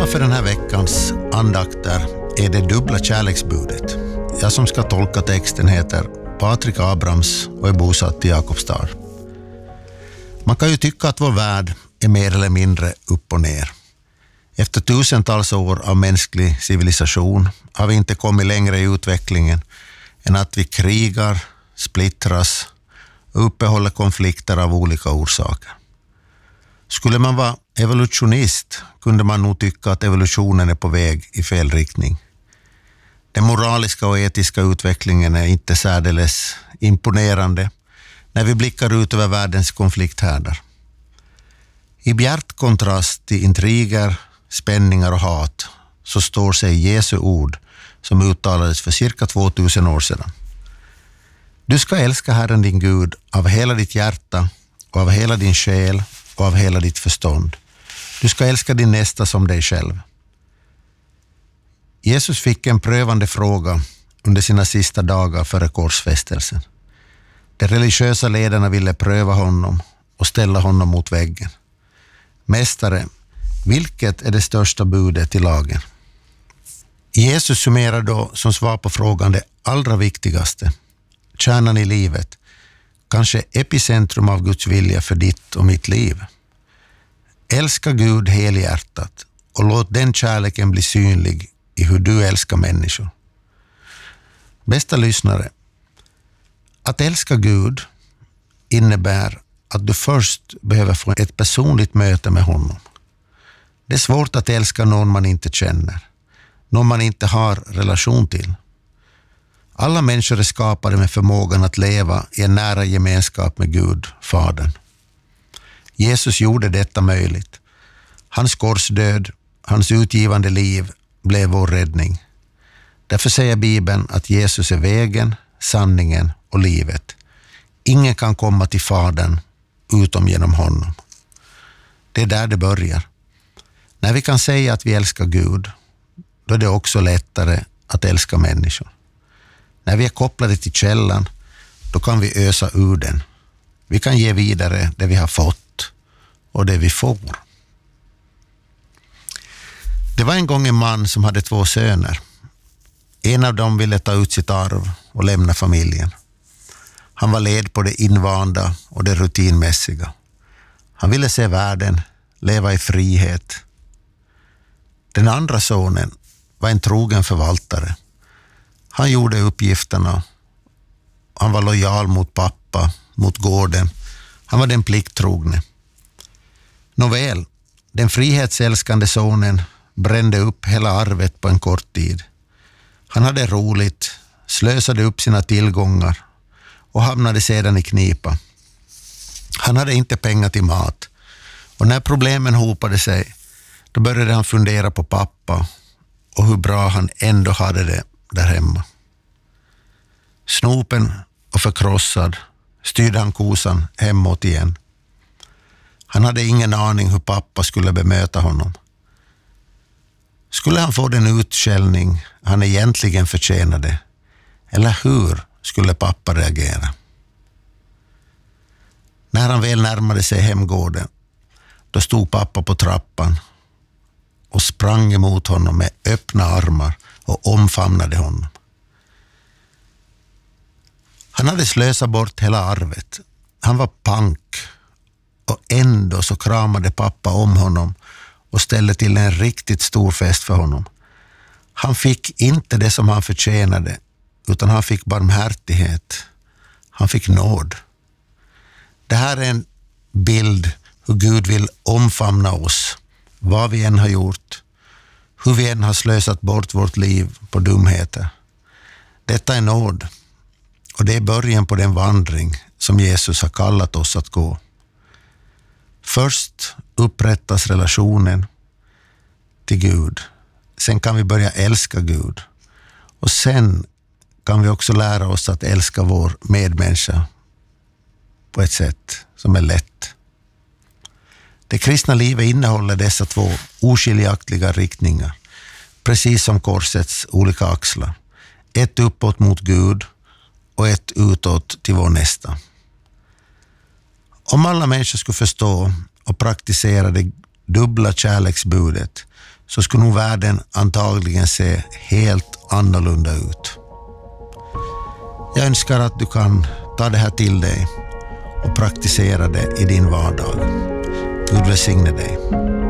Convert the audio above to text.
Tema för den här veckans andakter är det dubbla kärleksbudet. Jag som ska tolka texten heter Patrik Abrams och är bosatt i Jakobstad. Man kan ju tycka att vår värld är mer eller mindre upp och ner. Efter tusentals år av mänsklig civilisation har vi inte kommit längre i utvecklingen än att vi krigar, splittras och uppehåller konflikter av olika orsaker. Skulle man vara evolutionist kunde man nog tycka att evolutionen är på väg i fel riktning. Den moraliska och etiska utvecklingen är inte särdeles imponerande när vi blickar ut över världens konflikthärdar. I bjärt kontrast till intriger, spänningar och hat så står sig Jesu ord som uttalades för cirka 2000 år sedan. Du ska älska Herren din Gud av hela ditt hjärta och av hela din själ och av hela ditt förstånd. Du ska älska din nästa som dig själv. Jesus fick en prövande fråga under sina sista dagar före korsfästelsen. De religiösa ledarna ville pröva honom och ställa honom mot väggen. Mästare, vilket är det största budet i lagen? Jesus summerar då som svar på frågan det allra viktigaste, kärnan i livet, kanske epicentrum av Guds vilja för ditt och mitt liv. Älska Gud helhjärtat och låt den kärleken bli synlig i hur du älskar människor. Bästa lyssnare, att älska Gud innebär att du först behöver få ett personligt möte med honom. Det är svårt att älska någon man inte känner, någon man inte har relation till. Alla människor är skapade med förmågan att leva i en nära gemenskap med Gud, Fadern. Jesus gjorde detta möjligt. Hans korsdöd, hans utgivande liv blev vår räddning. Därför säger Bibeln att Jesus är vägen, sanningen och livet. Ingen kan komma till Fadern utom genom honom. Det är där det börjar. När vi kan säga att vi älskar Gud, då är det också lättare att älska människor. När vi är kopplade till källan, då kan vi ösa ur den. Vi kan ge vidare det vi har fått och det vi får. Det var en gång en man som hade 2 söner. En av dem ville ta ut sitt arv och lämna familjen. Han var led på det invanda och det rutinmässiga. Han ville se världen, leva i frihet. Den andra sonen var en trogen förvaltare. Han gjorde uppgifterna. Han var lojal mot pappa, mot gården. Han var den plikttrogne. Nåväl, den frihetsälskande sonen brände upp hela arvet på en kort tid. Han hade roligt, slösade upp sina tillgångar och hamnade sedan i knipa. Han hade inte pengar till mat och när problemen hopade sig, då började han fundera på pappa och hur bra han ändå hade det där hemma. Snopen och förkrossad styrde han kosan hemåt igen. Han hade ingen aning hur pappa skulle bemöta honom. Skulle han få den utskällning han egentligen förtjänade? Eller hur skulle pappa reagera? När han väl närmade sig hemgården, då stod pappa på trappan och sprang emot honom med öppna armar och omfamnade honom. Han hade slösat bort hela arvet. Han var pank och ändå så kramade pappa om honom och ställde till en riktigt stor fest för honom. Han fick inte det som han förtjänade, utan han fick barmhärtighet. Han fick nåd. Det här är en bild hur Gud vill omfamna oss, vad vi än har gjort, hur vi än har slösat bort vårt liv på dumheter. Detta är nåd, och det är början på den vandring som Jesus har kallat oss att gå. Först upprättas relationen till Gud. Sen kan vi börja älska Gud. Och sen kan vi också lära oss att älska vår medmänniska på ett sätt som är lätt. Det kristna livet innehåller dessa 2 oskiljaktiga riktningar, precis som korsets olika axlar. Ett uppåt mot Gud och ett utåt till vår nästa. Om alla människor skulle förstå och praktisera det dubbla kärleksbudet, så skulle nog världen antagligen se helt annorlunda ut. Jag önskar att du kan ta det här till dig och praktisera det i din vardag. Gud välsigne dig.